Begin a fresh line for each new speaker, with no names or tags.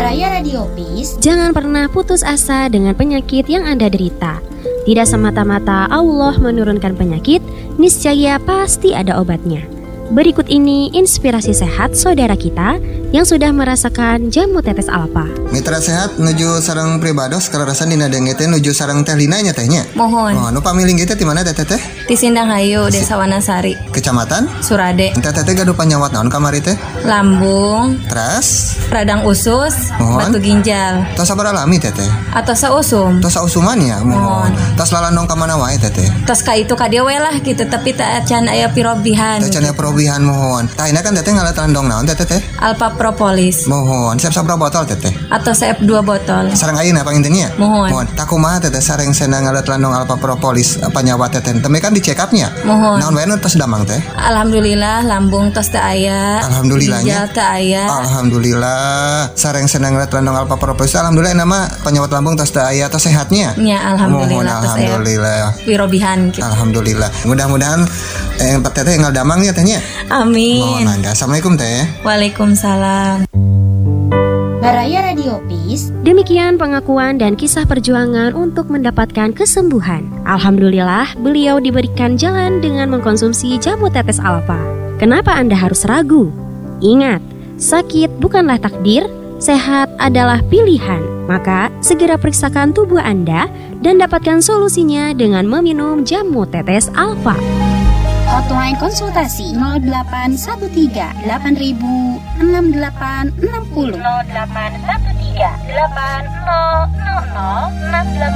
Baraya Radio Peace.
Jangan pernah putus asa dengan penyakit yang Anda derita. Tidak semata-mata Allah menurunkan penyakit, niscaya pasti ada obatnya. Berikut ini inspirasi sehat saudara kita yang sudah merasakan jamu tetes alfa.
Mitra sehat nuju sareng pribados kararasan dina denge teh nuju sareng teh Lina nya tehnya.
Mohon.
Oh, nu pamiling kita di mana teh teh?
Di Sindang Hayu, Desa Wanasari,
Kecamatan
Surade.
Teh teh gaduh panyawat naon kamari teh?
Lambung,
Teras,
radang usus,
Mohon.
batu ginjal,
tos sabar alami teh teh.
atau sausum.
Tos sausuman ya, mohon. Tos lalandong ka mana wae teh teh.
Tos ka itu ka dieu we lah gitu, tapi tak can aya pirobihan.
Teh cenah perobihan mohon. Tah ini kan teh ngalat landong naon teh teh?
Alpha Propolis
Mohon. Siap sabra botol teh teh.
atau CF 2 botol.
Sareng ayeuna pangintennya.
Mohon.
Tak kumaha teh sareng sena ngalat landong alpa propolis panyawat teh teh. Teme kan di check up-nya.
Mohon.
Naon wae nu tos damang teh?
Alhamdulillah lambung tos teu aya.
Alhamdulillahnya.
Ginjal teu aya.
Alhamdulillah. Sareng senang ngalat landong alpa propolis. Alhamdulillah nama penyawat lambung tos teu aya tos sehatnya.
Ya alhamdulillah
Mohon,
tos aya
alhamdulillah.
pirobihan gitu.
Alhamdulillah. Mudah-mudahan teteh tinggal damangnya tehnya.
Amin.
Mohon mangga. Assalamualaikum teh.
Waalaikumsalam.
Baraya Radio Peace.
Demikian pengakuan dan kisah perjuangan untuk mendapatkan kesembuhan. Alhamdulillah, beliau diberikan jalan dengan mengkonsumsi jamu tetes alfa. Kenapa Anda harus ragu? Ingat, sakit bukanlah takdir, sehat adalah pilihan. Maka, segera periksakan tubuh Anda dan dapatkan solusinya dengan meminum jamu tetes alfa.
Hotline konsultasi 0813 8000 6860
0813 8000 6860.